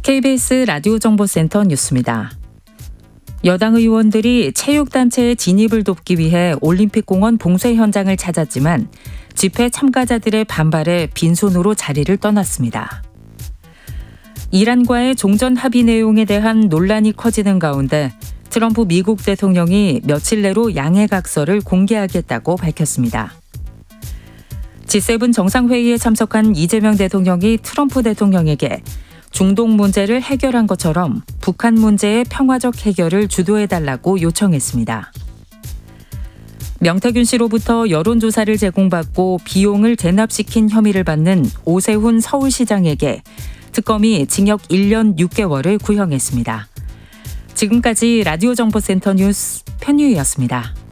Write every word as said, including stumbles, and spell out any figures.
케이비에스 라디오 정보센터 뉴스입니다. 여당 의원들이 체육단체의 진입을 돕기 위해 올림픽공원 봉쇄 현장을 찾았지만 집회 참가자들의 반발에 빈손으로 자리를 떠났습니다. 이란과의 종전 합의 내용에 대한 논란이 커지는 가운데 트럼프 미국 대통령이 며칠 내로 양해각서를 공개하겠다고 밝혔습니다. 지 세븐 정상회의에 참석한 이재명 대통령이 트럼프 대통령에게 중동 문제를 해결한 것처럼 북한 문제의 평화적 해결을 주도해달라고 요청했습니다. 명태균 씨로부터 여론조사를 제공받고 비용을 대납시킨 혐의를 받는 오세훈 서울시장에게 특검이 징역 일 년 육 개월을 구형했습니다. 지금까지 라디오 정보센터 뉴스 편유희였습니다.